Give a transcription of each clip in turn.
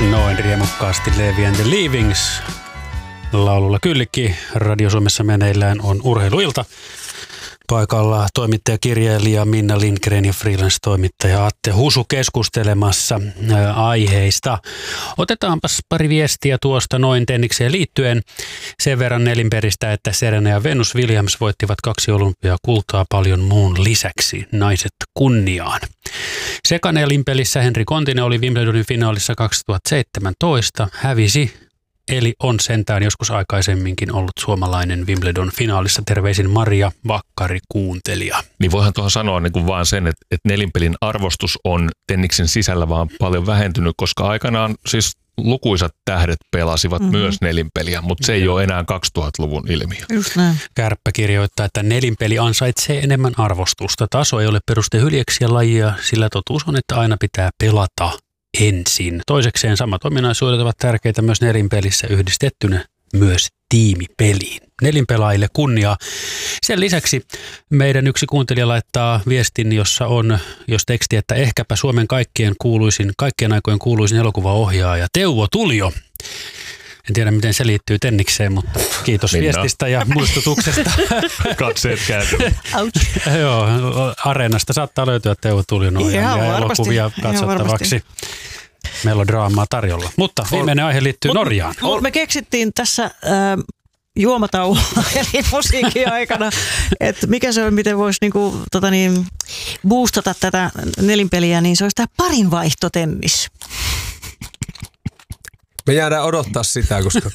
Noin riemukkaasti Levi and the Leavings laululla kylki. Radio Suomessa meneillään on urheiluilta. Paikalla toimittaja, kirjailija Minna Lindgren ja freelance-toimittaja Atte Husu keskustelemassa aiheista. Otetaanpas pari viestiä tuosta noin tennikseen liittyen. Sen verran nelinperistä, että Serena ja Venus Williams voittivat 2 olympiakultaa paljon muun lisäksi. Naiset kunniaan. Sekanelinpelissä Henri Kontinen oli Wimbledonin finaalissa 2017. Hävisi. Eli on sentään joskus aikaisemminkin ollut suomalainen Wimbledon finaalissa. Terveisin Maria Vakkari, kuuntelija. Niin voihan tuohon sanoa niin kuin vaan sen, että nelinpelin arvostus on tenniksen sisällä vaan paljon vähentynyt, koska aikanaan siis lukuisat tähdet pelasivat myös nelinpeliä, mutta se ei ole enää 2000-luvun ilmiö. Just näin. Kärppä kirjoittaa, että nelinpeli ansaitsee enemmän arvostusta. Taso ei ole peruste hyljeksiä lajia, sillä totuus on, että aina pitää pelata ensin. Toisekseen samat ominaisuudet ovat tärkeitä myös nelinpelissä yhdistettynä myös tiimipeliin. Nelinpelaajille kunniaa. Sen lisäksi meidän yksi kuuntelija laittaa viestin, jossa on teksti, että ehkäpä Suomen kaikkien aikojen kuuluisin elokuvaohjaaja Teuvo Tulio. En tiedä, miten se liittyy tennikseen, mutta kiitos viestistä ja muistutuksesta. Katseet kääntyvät. Joo, Areenasta saattaa löytyä Teuvo Tulion ohjaamia elokuvia katsottavaksi. Melodraamaa tarjolla. Mutta viimeinen aihe liittyy Norjaan. Me keksittiin tässä juomatauolla, eli musiikin aikana, että mikä se on, miten voisi boostata tätä nelinpeliä, niin se olisi tämä parinvaihtotennis. Me jäädään odottaa sitä, koska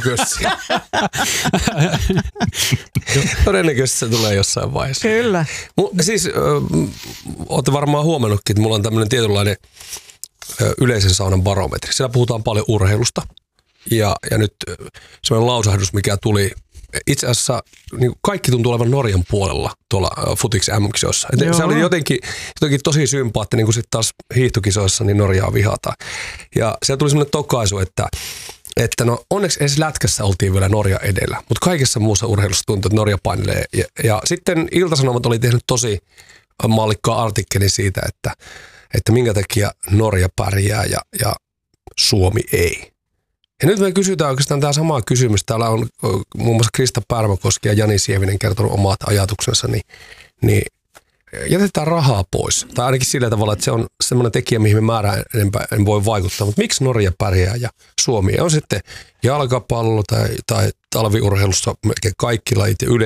todennäköisesti se tulee jossain vaiheessa. Kyllä. Siis olette varmaan huomannutkin, että mulla on tämmöinen tietynlainen yleisen saunan barometri. Siellä puhutaan paljon urheilusta. Ja nyt semmoinen lausahdus, mikä tuli, itse asiassa niin kaikki tuntuu olevan Norjan puolella tuolla Futix MM-kisoissa. Se oli jotenkin tosi sympaattinen, niin kuin sitten taas hiihtokisoissa, niin Norjaa vihataan. Ja siellä tuli semmoinen tokaisu, että no onneksi edes lätkässä oltiin vielä Norja edellä, mutta kaikessa muussa urheilussa tuntuu, että Norja painelee. Ja sitten Ilta-Sanomat oli tehnyt tosi mallikkaa artikkelin siitä, että minkä takia Norja pärjää ja Suomi ei. Ja nyt me kysytään oikeastaan tämä sama kysymys. Täällä on muun muassa Krista Pärmäkoski ja Jani Sievinen kertonut omat ajatuksensa, niin jätetään rahaa pois. Tai ainakin sillä tavalla, että se on semmoinen tekijä, mihin me määrään en voi vaikuttaa. Mutta miksi Norja pärjää ja Suomi? On sitten jalkapallo tai talviurheilussa melkein kaikki lajit ja